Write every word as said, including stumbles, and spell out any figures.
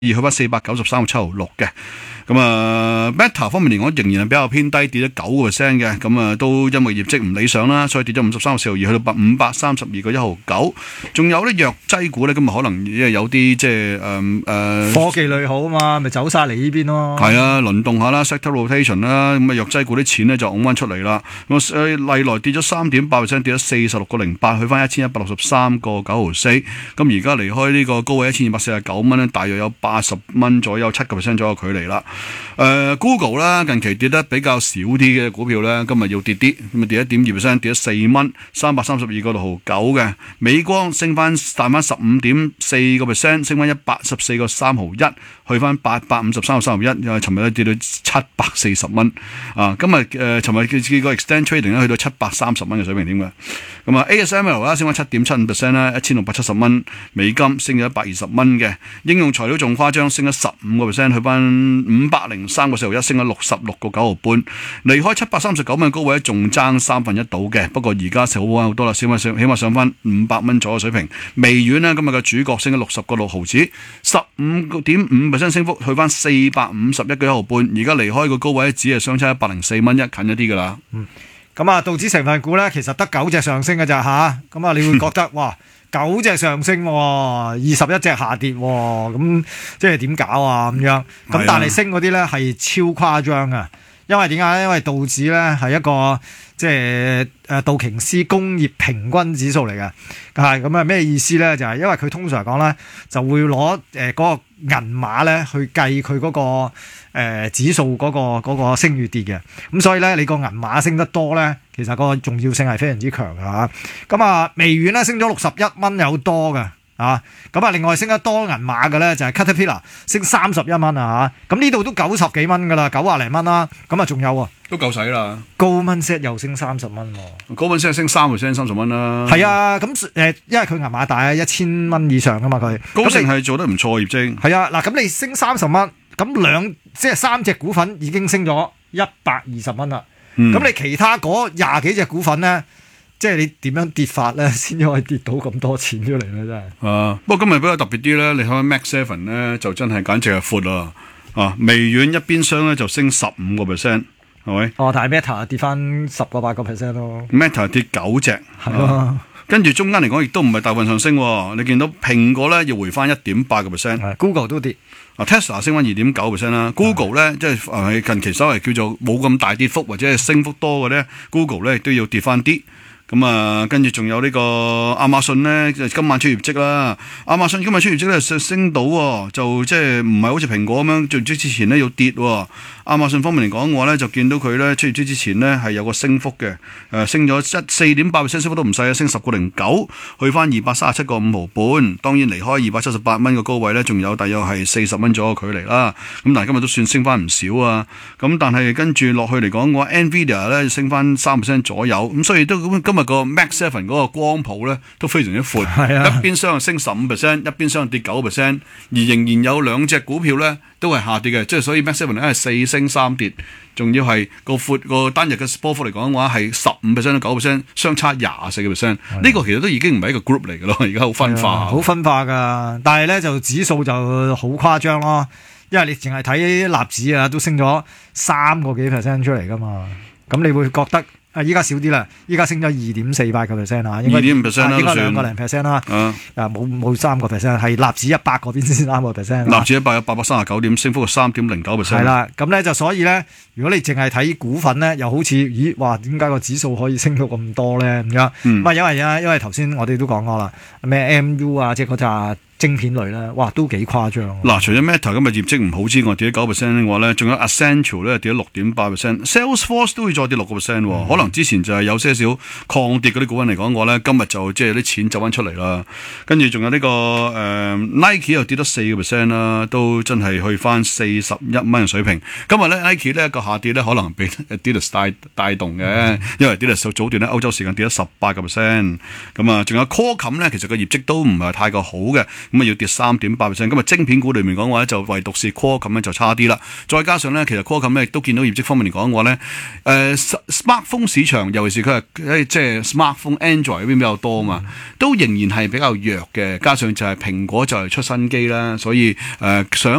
去翻四百九十三個七毫六嘅。咁啊 ，Meta 方面嚟講仍然係比較偏低，跌咗九個 percent 嘅。咁啊，都因為業績唔理想啦，所以跌咗五十三個四毫二，去到五百三十二個一毫九。仲有啲藥劑股咧，今日可能因為有啲即係誒誒科技類好啊嘛，咪走晒嚟呢邊咯。 係啊，輪動下啦 ，sector rotation 啦，咁啊藥劑股啲錢咧就拱翻出嚟啦。咁啊，麗來跌咗三點八 percent，跌咗四十六個零八，去翻一千一百六十三個九毫四。咁而家離開呢個高位一千二百四十九蚊咧，大約有八十蚊左右，七個 percent 左右距離啦。誒、呃、Google 啦，近期跌得比較少啲嘅股票咧，今日要跌啲，咁啊跌一點二 percent，跌咗四蚊，三百三十二個六毫九嘅。美光升翻彈翻十五點四個 percent，升翻一百十四個三毫一，去翻八百五十三個三毫一。因為尋日咧跌到七百四十蚊，啊，今日誒尋日嘅個 extend trading 咧去到七百三十蚊嘅水平點嘅。咁啊 A S M L 啦升翻七點七五 percent 啦，一千六百七十蚊美金，升咗一百二十蚊嘅。應用材料仲誇張，升咗十五個 percent，去翻五百零三個四毫一，升咗六十六個九毫半，離開七百三十九蚊高位仲爭三分一到嘅。不過而家好翻好多啦，起碼上起碼上翻五百蚊左右水平。微軟呢，今日嘅主角升咗六十個六毫子，十五點五 percent 升幅，去翻四百五十一個一毫半。而家離開個高位只係相差一百零四蚊一，近一啲噶啦。 嗯，咁啊，道指成分股咧，其實得九隻上升嘅咋吓，咁啊，你會覺得哇，九隻上升，二十一隻下跌，咁即係點搞啊？咁樣，咁但係升嗰啲咧係超誇張嘅，因為點解咧？因為道指咧係一個即係誒道瓊斯工業平均指數嚟嘅，係咁啊咩意思咧？就係、是、因為佢通常講咧就會攞誒嗰個銀碼咧去計佢嗰、那個誒、呃、指數嗰、那個嗰、那個升與跌嘅，咁所以咧你個銀碼升得多咧，其實個重要性係非常之強嘅嚇。咁啊，微軟咧升咗六十一蚊有多嘅。啊，咁啊，另外升得多銀碼嘅咧就係 Caterpillar 升三十一蚊啊嚇，咁呢度都九十幾蚊噶啦，九廿零蚊啦，咁啊仲有喎， 都夠使啦。 Goldman Sachs又升三十蚊喎 ，Goldman Sachs升三 percent 三十蚊啦。 係啊，咁誒，因為佢銀碼大啊，一千蚊以上噶嘛佢。 高盛係做得唔錯業績。 係啊，嗱咁你升三十蚊，咁兩即係三隻股份已經升咗一百二十蚊啦。咁、嗯、你其他嗰廿幾隻股份咧？即係你點樣跌法咧，先可以跌到咁多錢出嚟咧？真係。啊， 不過今日比較特別啲咧，你睇下 Mac Seven 咧，就真係簡直係闊啊！啊，微軟一邊廂咧就升十五個 percent，係咪？ 哦，但係 Meta 跌翻十個八個 percent 咯。 Meta 跌九隻， 係咯、啊。 跟住中間嚟講，亦都唔係大份上升。你見到蘋果咧要回翻一點八個 percent，Google 都跌。 啊 Tesla 升翻二點九 percent 啦。Google 咧即係誒近期稍微叫做冇咁大跌幅或者係升幅多嘅咧 ，Google 咧亦都要跌翻啲。咁啊，跟住仲有呢個亞馬遜咧，就今晚出業績啦。亞馬遜今日出業績咧升到，就即係唔係好似蘋果咁樣，出業績之前咧要跌。亞馬遜方面嚟講嘅話咧，就見到佢咧出業績之前咧係有個升幅嘅，誒升咗一四點八 percent，升幅都唔細啊，升十個零九，去翻二百三十七個五毫半。當然離開二百七十八蚊嘅高位咧，仲有大約係四十蚊左右距離啦。咁但係今日都算升翻唔少啊。咁但係跟住落去嚟講嘅話 ，Nvidia 咧升翻三 percent 左右，咁所以都咁今日個 Mac Seven 嗰個光譜咧都非常之闊，啊、一邊廂升十五 percent， 一邊廂跌九 percent， 而仍然有兩隻股票咧都係下跌嘅，即係所以 Mac Seven 咧係四升三跌，仲要係個闊個單日嘅波幅嚟講嘅話係十五 percent 到九 percent， 相差廿四個 percent， 呢個其實都已經唔係一個 group 嚟嘅咯，而家好分化， 好分化㗎，但係咧就指數就好誇張咯，因為你淨係睇納指啊都升咗三個幾 percent 出嚟㗎嘛，咁你會覺得。啊！依家少啲啦，依家升咗二點四八個 percent 啊，應該二點五 percent 啦，應該兩個零 percent 啦。啊，冇冇三個 percent，係納指一百嗰邊先三個 percent。 納指一百有八百三十九點，升幅係三點零九 percent。 係啦，咁咧就所以咧，如果你淨係睇股份咧，又好似咦，哇，點解個指數可以升到咁多咧？咁樣，咁啊、嗯，因為啊，因為頭先我哋都講過啦，咩 M U 啊，即係嗰扎晶片類咧，哇，都幾誇張。 嗱，除咗 Meta 今日業績唔好之外，跌咗九 percent 嘅話咧，仲有 Accenture 咧跌咗六點八 percent，Salesforce 都會再跌六個 percent，可能之前就係有些少抗跌嗰啲股份嚟講嘅話咧，今日就即係啲錢走翻出嚟啦。跟住仲有呢、這個誒、呃、Nike 又跌咗四個 percent 啦，都真係去翻四十一蚊嘅水平。今日咧 Nike 呢個下跌咧，可能被 Adidas 帶帶動嘅，嗯、因為 Adidas 早段咧歐洲時間跌咗十八個 percent。咁啊，仲有 Qualcomm 咧，其實個業績都唔係太過好嘅。咁啊要跌三點八 percent，咁啊晶片股裏面講嘅話咧，就唯獨是 Qualcomm 咧就差啲啦。再加上咧，其實 Qualcomm 咧亦都見到業績方面嚟講嘅話咧，誒、呃、smartphone 市場，尤其是佢係即係 smartphone Android 嗰邊比較多嘛，都仍然係比較弱嘅。加上就係蘋果就係出新機啦，所以誒、呃、想